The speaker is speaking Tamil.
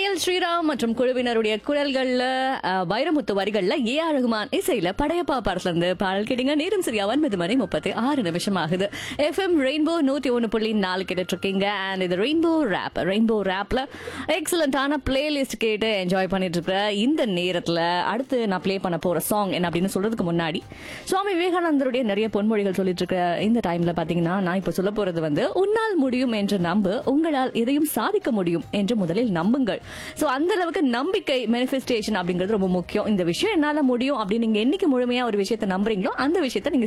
எல் ஸ்ரீராம் மற்றும் குழுவினருடைய குரல்கள்ல வைரமுத்து வரிகள்ல ஏ.ஆர். ரஹ்மான் இசையில படையப்பா படத்துல இருந்து பாடல் கேட்டீங்க. நேரம் சரியா 9:36 ஆகுது. FM ரெயின்போ 101.4 கேட்டுட்டு இருக்கீங்க. அண்ட் இது ரெயின்போ ரேப்ல எக்ஸலண்டான பிளேலிஸ்ட் கேட்டு என்ஜாய் பண்ணிட்டு இருக்கிற இந்த நேரத்துல அடுத்து நான் பிளே பண்ண போற சாங் என்ன அப்படின்னு சொல்றதுக்கு முன்னாடி சுவாமி விவேகானந்தருடைய நிறைய பொன்மொழிகள் சொல்லிட்டு இருக்கிற இந்த டைம்ல பாத்தீங்கன்னா நான் இப்ப சொல்ல போறது வந்து உன்னால் முடியும் என்று நம்பு, உங்களால் எதையும் சாதிக்க முடியும் என்று முதலில் நம்புங்கள். சோ அந்த அளவுக்கு நம்பிக்கை மேனிஃபெஸ்டேஷன் அப்படிங்கிறது ரொம்ப முக்கியம். இந்த விஷயம் என்னால முடியும் அப்படின்னு நீங்க என்னைக்கு முழுமையா ஒரு விஷயத்தை நம்புறீங்களோ அந்த விஷயத்தை நீங்க